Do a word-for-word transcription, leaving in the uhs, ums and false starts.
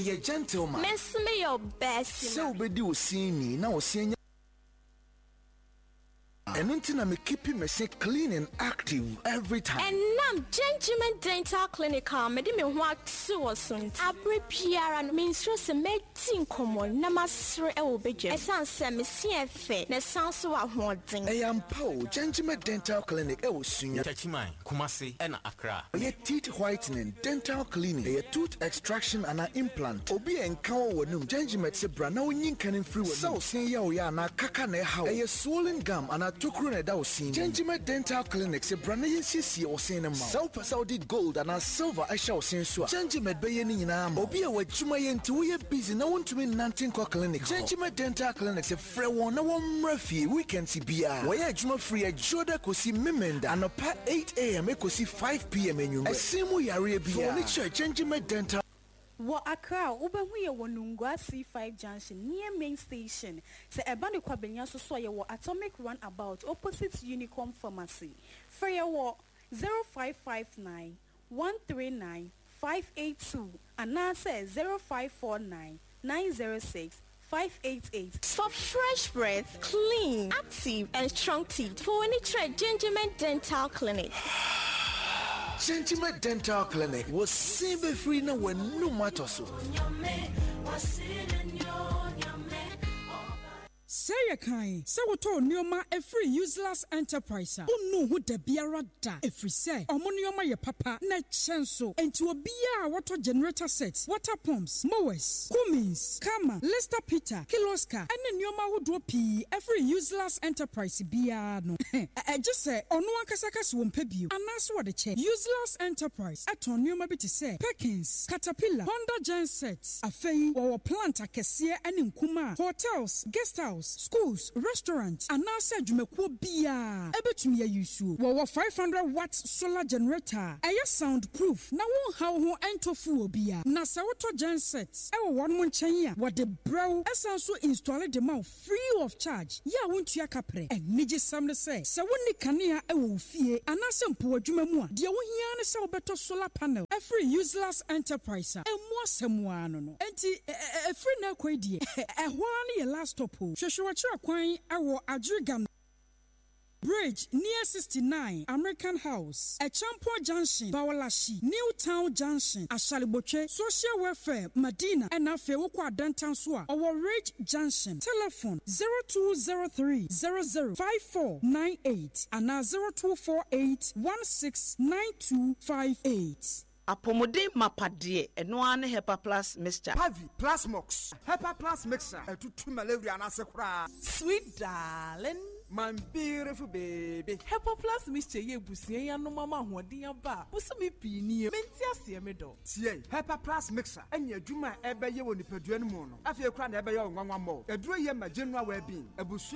Oye gentleman. Miss me your best. So be do see me now see. And until I'm keeping myself clean and active every time. And now, Gentleman Dental Clinic, I'm me what so soon. Abri Pierre and Minstrels made tin common, Namasre Obeja. A son semi C F A, the sounds so haunting. I am Paul, Gentleman Dental Clinic, I was senior. Tachimai, Kumasi, and Accra. A teeth whitening, dental cleaning, a tooth extraction and an implant. Obi and cow when no Gentleman Sebra, no yin can free. So, say yo ya na kakane how a swollen gum and a Tukruna Dowsin, Gentleman Dental Clinic, a Branayan Sissy or Cinema, South Saudi Gold and a silver I shall send so. Gentleman Bayanina, Obia, what Jumayan to we are busy, no one to mean Nantin Clinic. Gentleman Dental Clinic, a free one, no one Murphy, we can see Bia. Where Juma free a Joda could see Mimenda and a pat eight a.m. could see five p.m. in you. A Simu Arabia, furniture, Gentleman Dental. Wa Accra, Ubehuye Wonungwa C five Junction near main station. Se ebani kwa benyaso soye wa Atomic Runabout opposite Unicorn Pharmacy. Freya wa zero five five nine one three nine five eight two and now say zero five four nine nine zero six five eight eight. For fresh breath, clean, active, and strong teeth, for any trade, Gentleman Dental Clinic. Gentleman Dental Clinic was simple free now when no matter so. Say a kind, so what all Neoma a free useless enterprise. Oh no, who the biara da a free say, or Monioma your papa, net chanso, and to a beer water generator sets, water pumps, mowers, Cummins, Kama, Lester Peter, Kiloska, and then Neoma would drop a free useless enterprise beer. No, I just say, or no one casakas won't pay you, and that's what the check. Useless enterprise at on Neoma bit to say, Perkins, Caterpillar, Honda Gen sets, a fay, or plant a cassia and in Kuma, hotels, guest house. Schools, restaurants, and now said Jumeko Bia. Ebetumia Yusu. Wawa five hundred watts solar generator. Air soundproof. Now how who enter full Bia. Nasa auto gen sets. Ewa one month chanya. What the brow essence install the mouth free of charge. Ya won't ya capre. And Niji Sam say. So when the Kania ewo fie. And asem po jumemua. Dia won sa better solar panel. A free useless enterprise. And more semuano. Enti a free na kwedi. A one year last top. Shwachira kwan awo Adrigam Bridge near sixty-nine American House, a Champo Junction, Bawalashi, Newtown Junction, Ashaliboche, Social Welfare, Medina, and Afewokwa Dantanswa, our Ridge Junction. Telephone zero two zero three zero zero five four nine eight and now zero two four eight one six nine two five eight. Apomode mapadie eno ane Hepa Plus mixture. Pavi Plus Mox. Hepa Plus mixture. E tutu malaria na sekura. Sweet darling, my beautiful baby. Hepa Plus mixture ye busie ya no mama hoden aba. Busumi pi ni menti ase me do. Tie Hepa Plus mixture. Enya adwuma ebe ye woni padua no mu no. Afie kura na ebe ye onwanwa mo. Eduro ye ma general well being. Ebusu